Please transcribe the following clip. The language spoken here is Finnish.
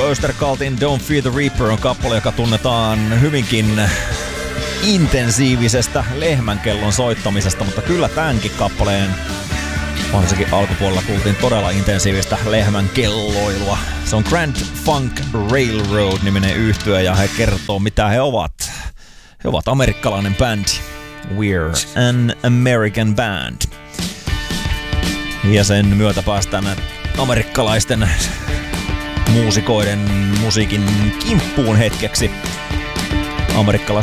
Oyster Cultin Don't Fear the Reaper on kappale, joka tunnetaan hyvinkin intensiivisestä lehmänkellon soittamisesta, mutta kyllä tämänkin kappaleen varsinkin alkupuolella kuultiin todella intensiivistä lehmänkelloilua. Se on Grand Funk Railroad-niminen yhtye ja he kertoo mitä he ovat. He ovat amerikkalainen bändi. We're an American band. Ja sen myötä päästään amerikkalaisten muusikoiden musiikin kimppuun hetkeksi.